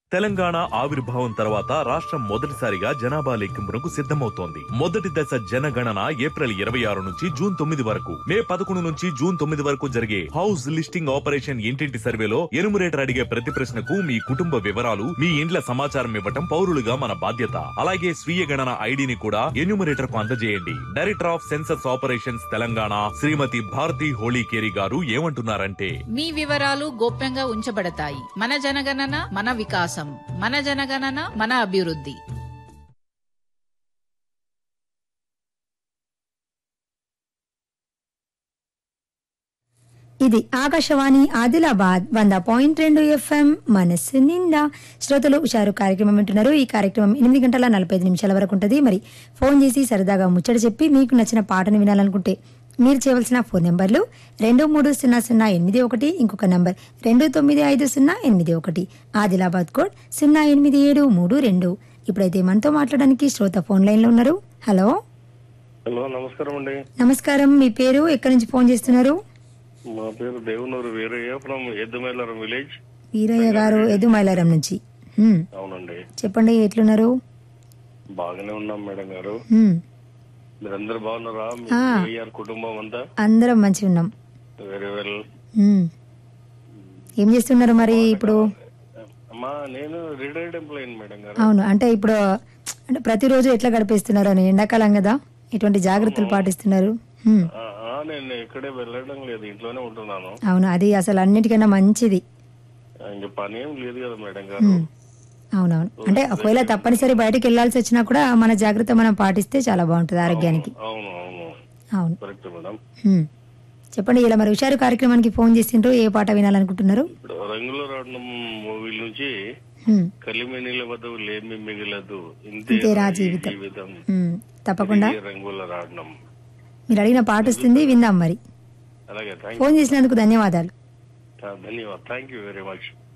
తెలంగాణ ఆవిర్భావం తర్వాత రాష్ట్రం మొదటిసారిగా జనాభా లెక్కింపునకు సిద్ధమవుతోంది. మొదటి దశ జనగణన ఏప్రిల్ 26 నుంచి జూన్ 9 వరకు, మే 11 నుంచి జూన్ 9 వరకు జరిగే హౌస్ లిస్టింగ్ ఆపరేషన్ ఇంటింటి సర్వేలో ఎనుమరేటర్ అడిగే ప్రతి ప్రశ్నకు మీ కుటుంబ వివరాలు, మీ ఇండ్ల సమాచారం ఇవ్వటం పౌరులుగా మన బాధ్యత. అలాగే స్వీయ గణన ఐడిని కూడా ఎన్యూమరేటర్ కు అందజేయండి. Director of census operations Telangana శ్రీమతి భారతి హోళీకేరి గారు ఏమంటున్నారంటే, మీ వివరాలు గోప్యంగా ఉంచబడతాయి. మన జనగణన మన వికాసం, మన జనగణన మన అభివృద్ధి. ఇది ఆకాశవాణి ఆదిలాబాద్ 100.2 FM మనస్సు నిండా. శ్రోతలు హుషారు కార్యక్రమం వింటున్నారు. ఈ కార్యక్రమం 8 గంటల 45 నిమిషాల వరకు ఉంటుంది. మరి ఫోన్ చేసి సరదాగా ముచ్చట చెప్పి మీకు నచ్చిన పాటను వినాలనుకుంటే మీరు చేయవలసిన ఫోన్ నెంబర్లు 230081, ఇంకొక నంబర్ 295081, ఆదిలాబాద్ కోడ్ 08732. ఇప్పుడైతే మనతో మాట్లాడడానికి శ్రోత ఫోన్ లైన్ లో ఉన్నారు. హలో. హలో, నమస్కారం అండి. నమస్కారం. మీ పేరు, ఎక్కడి నుంచి ఫోన్ చేస్తున్నారు? మా పేరు దేవునూరు వీరయ్య ఫ్రమ్ ఎద్దుమైలారం విలేజ్. వీరయ్య గారు ఎద్దుమైలారం నుంచి. అవునండి. చెప్పండి, ఎట్లున్నారు? బాగానే ఉన్నాం మేడం గారు. మీరందరూ బాగున్నారా? కుటుంబం అంతా అందరం మంచిగా ఉన్నాం. Very well. ఏం చేస్తున్నారు మరి ఇప్పుడు? నేను రిటైర్డ్ ఎంప్లాయీ మేడం గారు. అవును, అంటే ఇప్పుడు అంటే ప్రతిరోజు ఎట్లా గడిపేస్తున్నారు అని, ఎండాకాలం కదా, ఎటువంటి జాగ్రత్తలు పాటిస్తున్నారు? నేను ఇక్కడే వెళ్ళడం లేదు, ఇంట్లోనే ఉంటున్నాను. అవును, అది అసలు అన్నిటికన్నా మంచిది. ఇంకా పని ఏం లేదు కదా మేడం గారు. అవునవును, అంటే ఒకవేళ తప్పనిసరి బయటకు వెళ్లాల్సి వచ్చినా కూడా మన జాగ్రత్త మనం పాటిస్తే చాలా బాగుంటుంది ఆరోగ్యానికి. అవును అవును అవును, కరెక్ట్ మేడం. చెప్పండి, ఇలా మరి హుషారు కార్యక్రమానికి ఫోన్ చేసిండ్రు, ఏ పాట వినాలనుకుంటున్నారు? రంగుల రాట్నం మూవీ నుంచి కలిమినీల వద్ద లేమి మిగిలదు ఇంతేరా జీవితం. తప్పకుండా రంగుల రాట్నం మీరు అడిగిన పాట వస్తుంది, విందాం మరి. అలాగే, ఫోన్ చేసినందుకు ధన్యవాదాలు. ధన్యవాదాలు. Thank you very much.